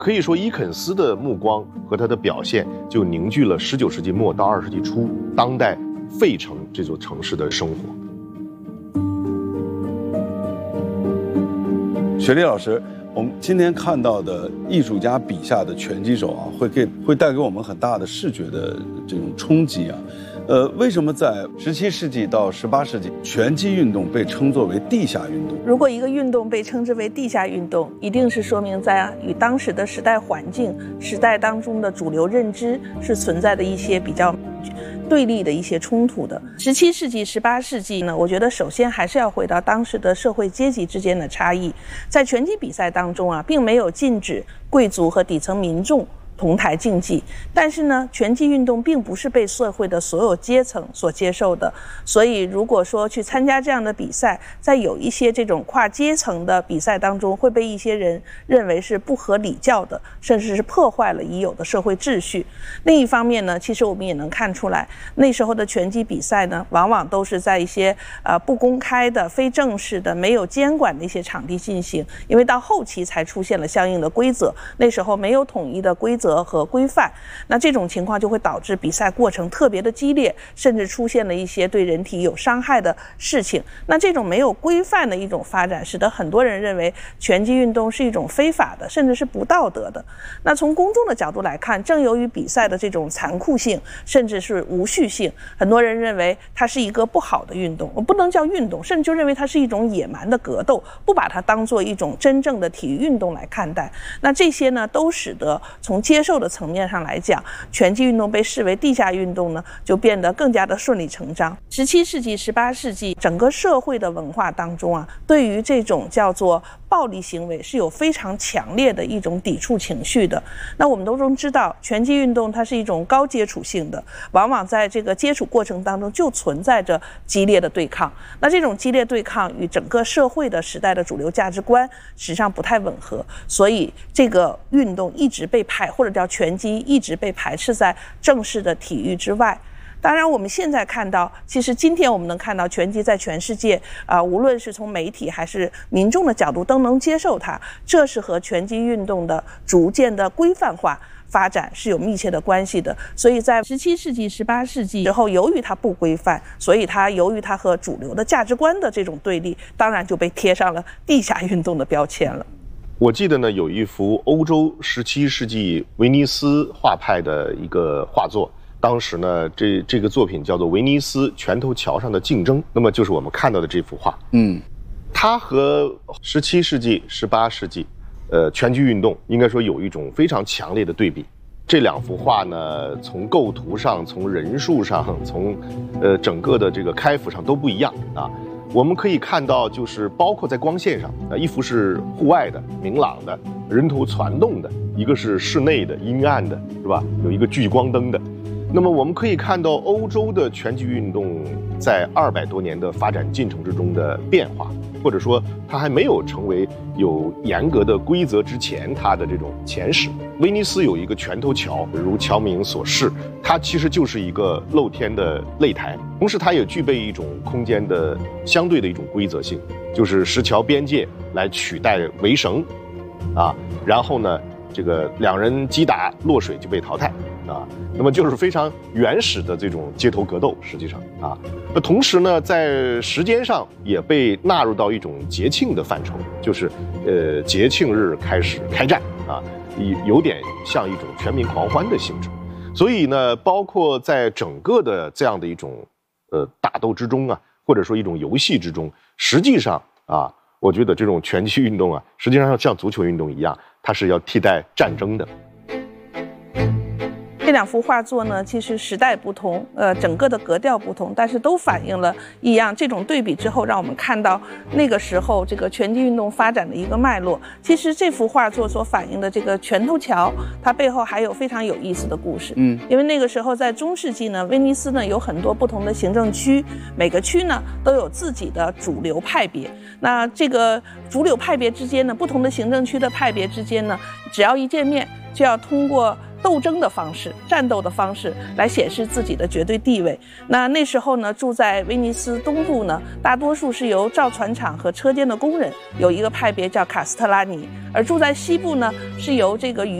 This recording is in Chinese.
可以说伊肯斯的目光和他的表现就凝聚了19世纪末到20世纪初当代费城这座城市的生活。 雪莉老师，我们今天看到的艺术家笔下的拳击手啊，会带给我们很大的视觉的这种冲击啊。为什么在17世纪到18世纪，拳击运动被称作为地下运动？ 如果一个运动被称之为地下运动，一定是说明在与当时的时代环境、时代当中的主流认知是存在的一些比较对立的一些冲突的。17世纪、18世纪呢，我觉得首先还是要回到当时的社会阶级之间的差异。在拳击比赛当中啊，并没有禁止贵族和底层民众同台竞技，但是呢，拳击运动并不是被社会的所有阶层所接受的，所以如果说去参加这样的比赛，在有一些这种跨阶层的比赛当中，会被一些人认为是不合礼教的，甚至是破坏了已有的社会秩序。另一方面呢，其实我们也能看出来，那时候的拳击比赛呢，往往都是在一些不公开的、非正式的、没有监管的一些场地进行，因为到后期才出现了相应的规则，那时候没有统一的规则和规范，那这种情况就会导致比赛过程特别的激烈，甚至出现了一些对人体有伤害的事情。那这种没有规范的一种发展，使得很多人认为拳击运动是一种非法的，甚至是不道德的。那从公众的角度来看，正由于比赛的这种残酷性，甚至是无序性，很多人认为它是一个不好的运动，不能叫运动，甚至就认为它是一种野蛮的格斗，不把它当作一种真正的体育运动来看待。那这些呢，都使得从接受的层面上来讲，拳击运动被视为地下运动呢，就变得更加的顺理成章。17世纪、18世纪，整个社会的文化当中啊，对于这种叫做暴力行为是有非常强烈的一种抵触情绪的。那我们都知道，拳击运动它是一种高接触性的，往往在这个接触过程当中就存在着激烈的对抗。那这种激烈对抗与整个社会的时代的主流价值观实际上不太吻合，所以这个运动一直被或者叫拳击一直被排斥在正式的体育之外。当然我们现在看到，其实今天我们能看到拳击在全世界无论是从媒体还是民众的角度都能接受它，这是和拳击运动的逐渐的规范化发展是有密切的关系的。所以在17世纪、18世纪之后，由于它不规范，所以由于它和主流的价值观的这种对立，当然就被贴上了地下运动的标签了。 我记得呢，有一幅欧洲17世纪威尼斯画派的一个画作，当时呢，这个作品叫做《威尼斯拳头桥上的竞争》，那么就是我们看到的这幅画。它和17世纪、18世纪，拳击运动应该说有一种非常强烈的对比。这两幅画呢，从构图上、从人数上、从整个的这个开幅上都不一样啊。我们可以看到，就是包括在光线上，一幅是户外的、明朗的、人头攒动的，一个是室内的、阴暗的，是吧？有一个聚光灯的。那么我们可以看到，欧洲的拳击运动在200多年的发展进程之中的变化，或者说它还没有成为有严格的规则之前，它的这种前史。威尼斯有一个拳头桥，如侨名所示，它其实就是一个露天的擂台，同时它也具备一种空间的相对的一种规则性，就是石桥边界来取代围绳，然后呢，这个两人击打落水就被淘汰。那么就是非常原始的这种街头格斗，实际上那同时呢，在时间上也被纳入到一种节庆的范畴，就是节庆日开始开战有点像一种全民狂欢的性质。所以呢，包括在整个的这样的一种打斗之中或者说一种游戏之中，实际上我觉得这种拳击运动实际上像足球运动一样，它是要替代战争的。 这两幅画作呢，其实时代不同，整个的格调不同，但是都反映了一样。这种对比之后，让我们看到那个时候这个拳击运动发展的一个脉络。其实这幅画作所反映的这个拳头桥，它背后还有非常有意思的故事。因为那个时候在中世纪呢，威尼斯呢有很多不同的行政区，每个区呢都有自己的主流派别。那这个主流派别之间呢，不同的行政区的派别之间呢，只要一见面，就要通过斗争的方式、战斗的方式来显示自己的绝对地位。那时候呢，住在威尼斯东部呢，大多数是由造船厂和车间的工人，有一个派别叫卡斯特拉尼；而住在西部呢，是由这个